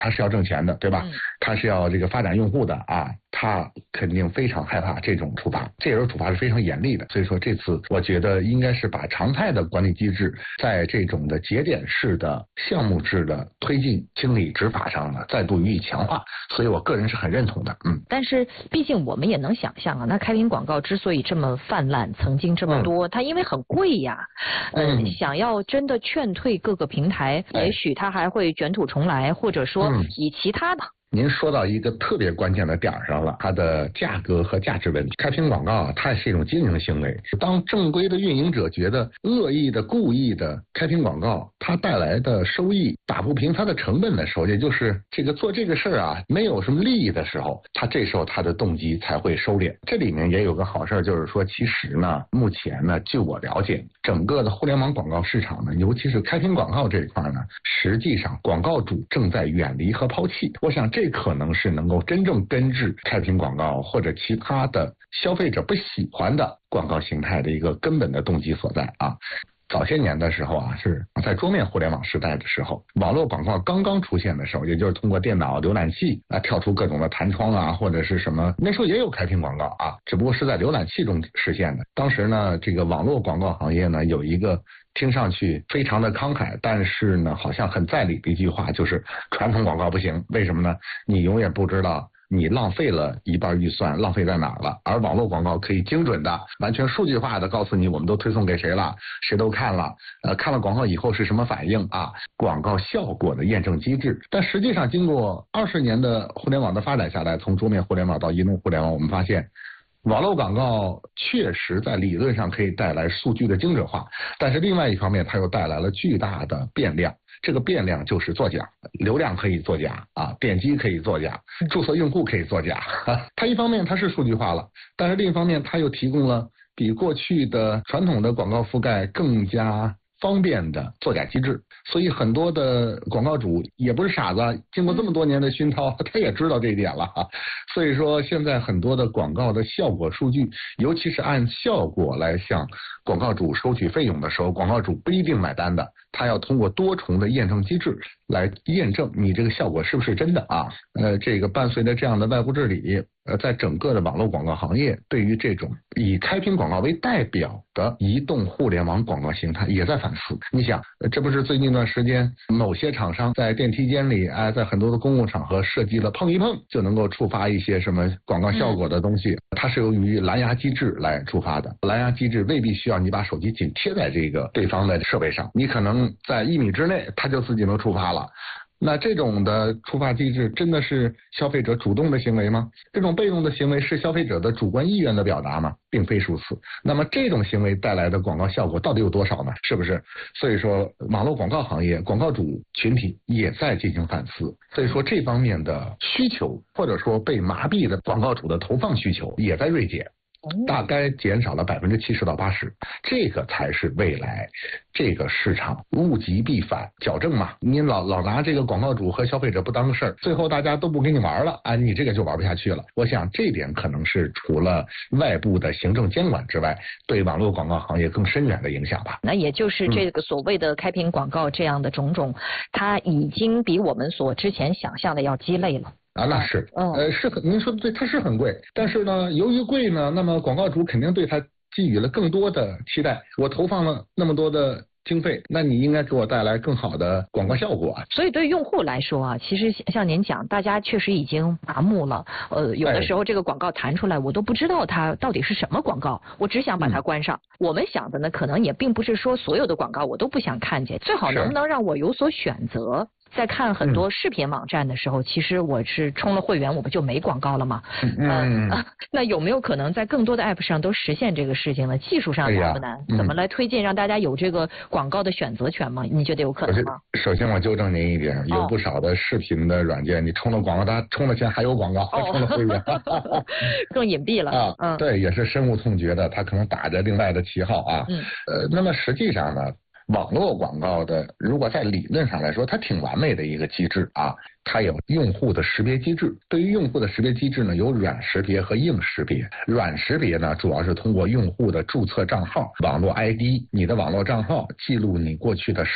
它是要挣钱的，对吧？它是要这个发展用户的啊，它肯定非常害怕这种处罚，这种处罚是非常严厉的。所以说这次我觉得应该是把常态的管理机制在这种的节点式的项目制的推进清理执法上呢再度予以强化，所以我个人是很认同的。 但是毕竟我们也能想象啊，那开屏广告之所以这么泛滥，曾经这么多，它因为很贵呀，想要真的劝退各个平台，也许它还会卷土重来，或者说以其他的。 您说到一个特别关键的点上了，它的价格和价值问题。开屏广告啊，它是一种经营行为。当正规的运营者觉得恶意的、故意的开屏广告它带来的收益打不平它的成本的时候，也就是这个做这个事儿啊没有什么利益的时候，这时候他的动机才会收敛。这里面也有个好事，就是说其实呢，目前呢，据我了解，整个的互联网广告市场呢，尤其是开屏广告这一块呢，实际上广告主正在远离和抛弃。我想这可能是能够真正根治开屏广告或者其他的消费者不喜欢的广告形态的一个根本的动机所在啊。早些年的时候啊，是在桌面互联网时代的时候，网络广告刚刚出现的时候，也就是通过电脑浏览器啊跳出各种的弹窗啊，或者是什么，那时候也有开屏广告啊，只不过是在浏览器中实现的。当时呢，这个网络广告行业呢有一个听上去非常的慷慨，但是呢好像很在理的一句话，就是传统广告不行。为什么呢？你永远不知道你浪费了一半预算浪费在哪儿了，而网络广告可以精准的完全数据化的告诉你我们都推送给谁了，谁都看了，看了广告以后是什么反应啊，广告效果的验证机制。但实际上经过20年的互联网的发展下来，从桌面互联网到移动互联网，我们发现网络广告确实在理论上可以带来数据的精准化，但是另外一方面它又带来了巨大的变量。这个变量就是作假，流量可以作假啊，点击可以作假，注册用户可以作假。它一方面它是数据化了，但是另一方面它又提供了比过去的传统的广告覆盖更加方便的作假机制。所以很多的广告主也不是傻子，经过这么多年的熏陶，他也知道这一点了。所以说现在很多的广告的效果数据，尤其是按效果来向广告主收取费用的时候，广告主不一定买单的，他要通过多重的验证机制来验证你这个效果是不是真的啊。这个伴随着这样的外部治理，在整个的网络广告行业，对于这种以开屏广告为代表的移动互联网广告形态也在反思。你想，这不是最近一段时间某些厂商在电梯间里在很多的公共场合设计了碰一碰就能够触发一些什么广告效果的东西，它是由于蓝牙机制来触发的。蓝牙机制未必需要你把手机紧贴在这个对方的设备上，你可能在1米之内它就自己能触发了。那这种的触发机制真的是消费者主动的行为吗？这种被动的行为是消费者的主观意愿的表达吗？并非如此。那么这种行为带来的广告效果到底有多少呢？是不是？所以说网络广告行业广告主群体也在进行反思。所以说这方面的需求，或者说被麻痹的广告主的投放需求也在锐减。大概减少了70%到80%，这个才是未来这个市场物极必反矫正嘛。你老拿这个广告主和消费者不当事儿，最后大家都不给你玩了啊，你这个就玩不下去了。我想这点可能是除了外部的行政监管之外，对网络广告行业更深远的影响吧。 那也就是这个所谓的开屏广告这样的种种，它已经比我们所之前想象的要鸡肋了。 那是，您说的对，它是很贵，但是呢，由于贵呢，那么广告主肯定对它寄予了更多的期待。我投放了那么多的经费，那你应该给我带来更好的广告效果。 所以对用户来说啊，其实像您讲，大家确实已经麻木了。有的时候这个广告弹出来，我都不知道它到底是什么广告，我只想把它关上。我们想的呢，可能也并不是说所有的广告我都不想看见，最好能不能让我有所选择。在看很多视频网站的时候，其实我是充了会员，我不就没广告了吗？那有没有可能在更多的 app 上都实现这个事情呢？技术上难不难？怎么来推荐让大家有这个广告的选择权吗？你觉得有可能吗？ 首先我纠正您一点，有不少的视频的软件，你充了广告，它充了钱还有广告，充了会员， 更隐蔽了啊。对，也是深恶痛绝的，它可能打着另外的旗号啊。那么实际上呢？网络广告的，如果在理论上来说，它挺完美的一个机制啊。它有用户的识别机制，对于用户的识别机制呢，有软识别和硬识别。软识别呢，主要是通过用户的注册账号、网络 ID、你的网络账号记录你过去的